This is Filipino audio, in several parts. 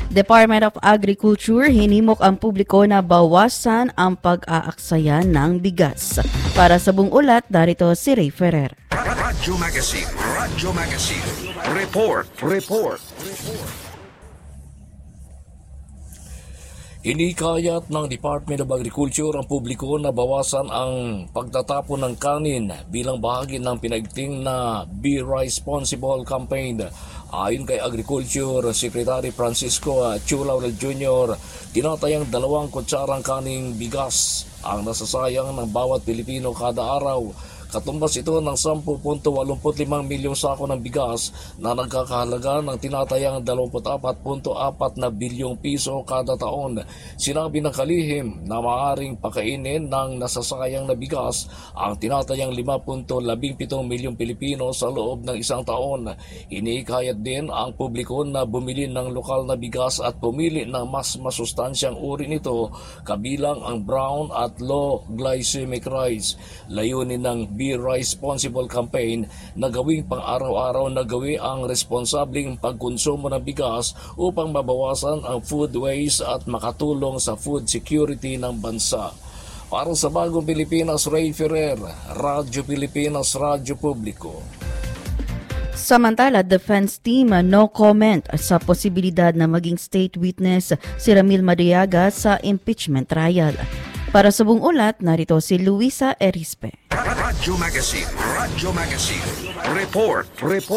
Department of Agriculture hinimok ang publiko na bawasan ang pag-aaksaya ng bigas. Para sa buong ulat, darito si Ray Ferrer. Radyo Magazine. Report. Inikayat ng Department of Agriculture ang publiko na bawasan ang pagtatapon ng kanin bilang bahagi ng pinaigting na Be Responsible campaign. Ayon kay Agriculture Secretary Francisco Chulaurel Jr., tinatayang 2 kutsarang kaning bigas ang nasasayang ng bawat Pilipino kada araw. Katumbas ito ng 10.85 milyong sako ng bigas na nagkakahalaga ng tinatayang 24.4 na bilyong piso kada taon. Sinabi ng kalihim na maaaring pakainin ng nasasayang na bigas ang tinatayang 5.17 milyong Pilipino sa loob ng isang taon. Iniikayat din ang publiko na bumili ng lokal na bigas at pumili ng mas masustansyang uri nito kabilang ang brown at low glycemic rice. Layunin ng Be Responsible campaign na gawing pang-araw-araw na gawi ang responsableng pagkonsumo ng bigas upang mabawasan ang food waste at makatulong sa food security ng bansa. Para sa Bagong Pilipinas, Ray Ferrer, Radyo Pilipinas, Radyo Publiko. Samantala, defense team no comment sa posibilidad na maging state witness si Ramil Madriaga sa impeachment trial. Para sa buong ulat, narito si Luisa Erispe. Radyo Magazine. Report.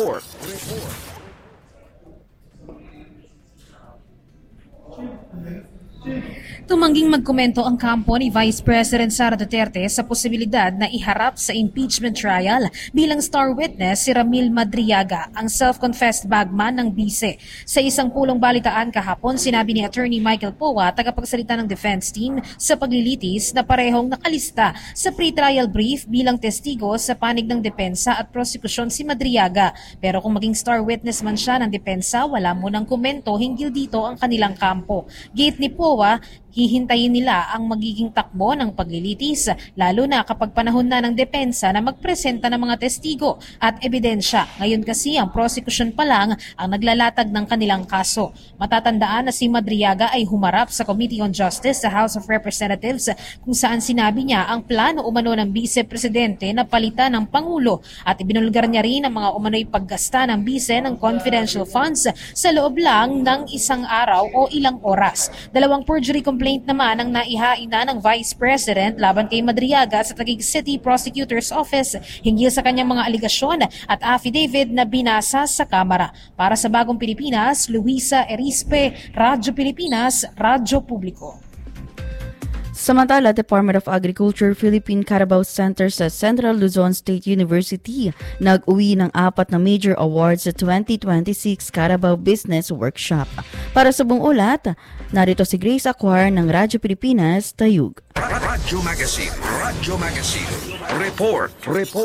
Tumangging magkomento ang kampo ni Vice President Sara Duterte sa posibilidad na iharap sa impeachment trial bilang star witness si Ramil Madriaga, ang self-confessed bagman ng bise. Sa isang pulong balitaan kahapon, sinabi ni Attorney Michael Poa, tagapagsalita ng defense team sa paglilitis, na parehong nakalista sa pre-trial brief bilang testigo sa panig ng depensa at prosekusyon si Madriaga. Pero kung maging star witness man siya ng depensa, wala munang komento hinggil dito ang kanilang kampo. Gate ni Poa, hihintayin nila ang magiging takbo ng paglilitis, lalo na kapag panahon na ng depensa na magpresenta ng mga testigo at ebidensya. Ngayon kasi ang prosecution pa lang ang naglalatag ng kanilang kaso. Matatandaan na si Madriaga ay humarap sa Committee on Justice sa House of Representatives kung saan sinabi niya ang plano umano ng Vice Presidente na palitan ng Pangulo at ibinulgar niya rin ang mga umano'y paggasta ng Vice ng confidential funds sa loob lang ng isang araw o ilang oras. 2 perjury complaint naman ang naihain na ng Vice President laban kay Madriaga sa Taguig City Prosecutor's Office hinggil sa kanyang mga aligasyon at affidavit na binasa sa Kamara. Para sa Bagong Pilipinas, Luisa Erispe, Radyo Pilipinas, Radyo Publiko. Samantala, Department of Agriculture Philippine Carabao Center sa Central Luzon State University nag-uwi ng 4 na major awards sa 2026 Carabao Business Workshop. Para sa buong ulat, narito si Grace Acquar ng Radyo Pilipinas, Tayug. Radyo Magazine. Report.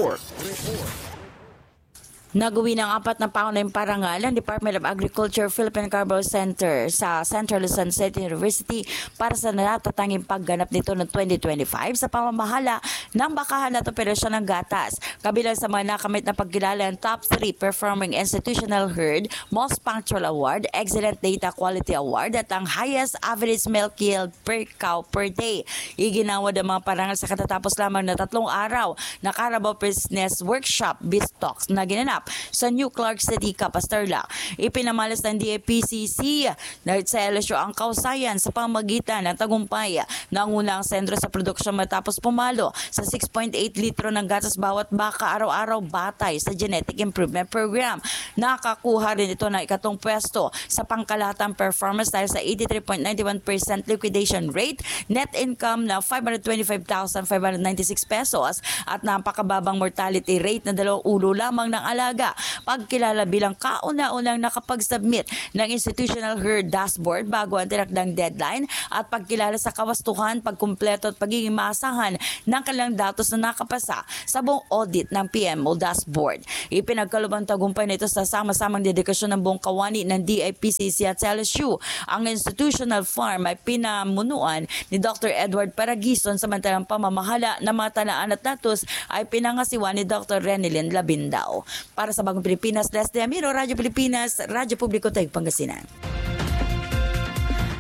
Nagawi ng 4 na pangunahing parangal ng Department of Agriculture Philippine Carabao Center sa Central Luzon State University para sa natatanging pagganap nito noong 2025 sa pamamahala ng bakahan at operasyon ng gatas. Kabilang sa mga nakamit na pagkilala ang Top 3 Performing Institutional Herd, Most Punctual Award, Excellent Data Quality Award at ang Highest Average Milk Yield per Cow per Day. Iginawad ang mga parangal sa katatapos lamang na 3 araw na Carabao Business Workshop BizTalks na ginanap sa New Clark City, Capasterla. Ipinamalas ng DAPCC na sa LSU ang kausayan sa pamagitan ng tagumpay ng unang sentro sa produksyon matapos pumalo sa 6.8 litro ng gatas bawat baka araw-araw batay sa Genetic Improvement Program. Nakakuha rin ito ng 2nd pwesto sa pangkalatang performance dahil sa 83.91% liquidation rate, net income na 525,596 pesos at napakababang mortality rate na 2 ulo lamang ng alaga. Pagkilala bilang kauna-unang nakapag-submit ng Institutional Herd Dashboard bago ang tinakdang deadline at pagkilala sa kawastuhan, pagkumpleto at pagiging maasahan ng kanilang datos na nakapasa sa buong audit ng PMO Dashboard. Ipinagkaloob ang tagumpay nito sa sama-samang dedikasyon ng buong kawani ng DIPCC at LSU. Ang institutional farm ay pinamunuan ni Dr. Edward Paragison, samantalang pamamahala ng mga talaan at datos ay pinangasiwa ni Dr. Renilyn Labindao. Para sa Bagong Pilipinas, Leslie Amiro, Radyo Pilipinas, Radyo Publiko, Taguig, Pangasinan.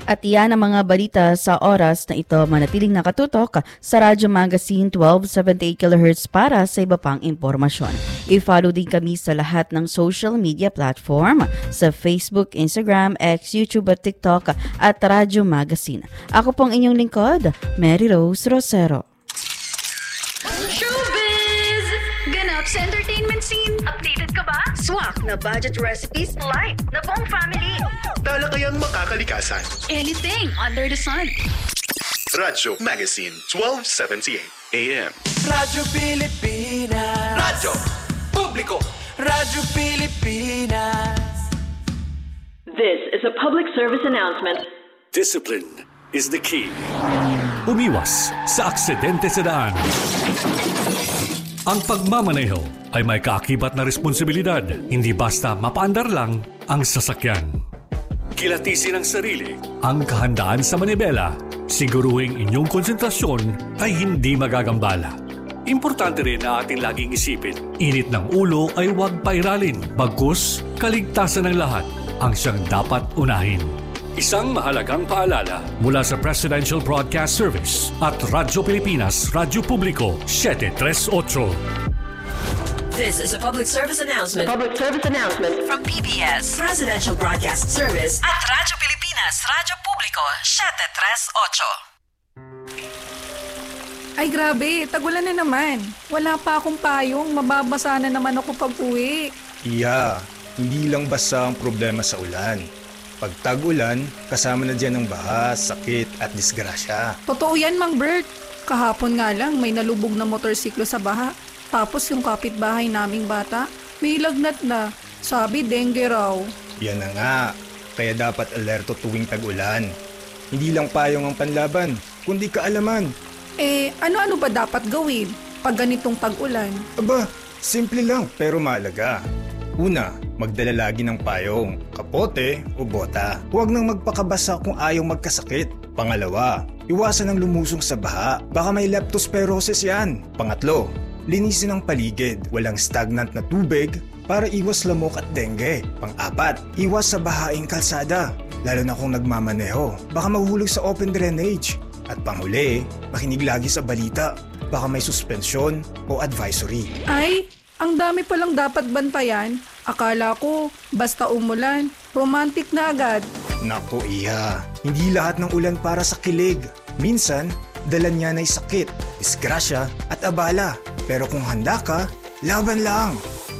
At iyan ang mga balita sa oras na ito. Manatiling nakatutok sa Radyo Magazine 1278 kHz para sa iba pang impormasyon. I-follow din kami sa lahat ng social media platform sa Facebook, Instagram, X, YouTube at TikTok at Radyo Magazine. Ako pong inyong lingkod, Mary Rose Rosero. Showbiz! Ganap sa entertainment scene. Updated ka ba? Swak na budget recipes. Light na buong family. Talakayang makakalikasan. Anything under the sun. Radyo Magazine 1278 AM. Radyo Pilipinas. Radyo Publiko. Radyo Pilipinas. This is a public service announcement. Discipline is the key. Umiwas sa aksidente sa daan. Ang pagmamaneho ay may kaakibat na responsibilidad. Hindi basta mapaandar lang ang sasakyan. Kilatisin ang sarili, ang kahandaan sa manibela. Siguruhing inyong konsentrasyon ay hindi magagambala. Importante rin na ating laging isipin, init ng ulo ay huwag pairalin. Bagkus, kaligtasan ng lahat ang siyang dapat unahin. Isang mahalagang paalala mula sa Presidential Broadcast Service at Radyo Pilipinas, Radyo Publiko, 738. This is a public service announcement. Public service announcement. From PBS, Presidential Broadcast Service at Radyo Pilipinas, Radyo Publiko, 738. Ay grabe, tagulan na naman. Wala pa akong payong, mababasa na naman ako pag-uwi. Iya, hindi lang basta ang problema sa ulan. Pag tag-ulan, kasama na dyan ang baha, sakit at disgrasya. Totoo yan, Mang Bert. Kahapon nga lang may nalubog na motorsiklo sa baha. Tapos yung kapitbahay naming bata, may lagnat na. Sabi, dengue raw. Yan na nga, kaya dapat alerto tuwing tag-ulan. Hindi lang payong ang panlaban, kundi kaalaman. Ano-ano ba dapat gawin pag ganitong tag-ulan? Aba, simple lang pero mahalaga. Una, magdala lagi ng payong, kapote o bota. Huwag nang magpakabasa kung ayaw magkasakit. Pangalawa, iwasan ang lumusong sa baha. Baka may leptospirosis yan. Pangatlo, linisin ang paligid. Walang stagnant na tubig para iwas lamok at dengue. Pang-apat, iwas sa bahaing kalsada. Lalo na kung nagmamaneho. Baka mahuhulog sa open drainage. At panghuli, makinig lagi sa balita. Baka may suspensyon o advisory. Ay, ang dami palang dapat bantayan. Akala ko, basta umulan, romantic na agad. Naku iya, hindi lahat ng ulan para sa kilig. Minsan, dala niya na'y sakit, disgrasya at abala. Pero kung handa ka, laban lang.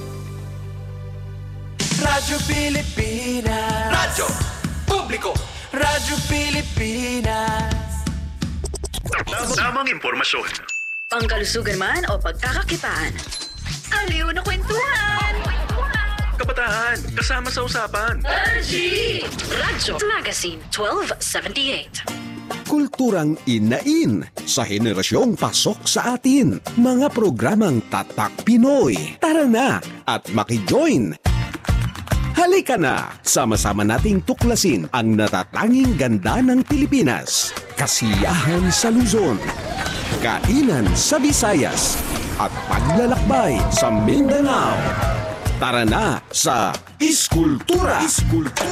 Radyo Pilipinas. Radyo Publiko. Radyo Pilipinas. Tamang impormasyon. Pangkalusugan man o pagkakakitaan. Aliw na kwentuhan. Kabataan, kasama sa usapan. Radyo Magazine 1278. Kulturang inain sa henerasyong pasok sa atin. Mga programang Tatak Pinoy. Tara na at makijoin. Halika na, sama-sama nating tuklasin ang natatanging ganda ng Pilipinas. Kasiyahan sa Luzon, kainan sa Visayas, at paglalakbay sa Mindanao. Tara na sa Iskultura!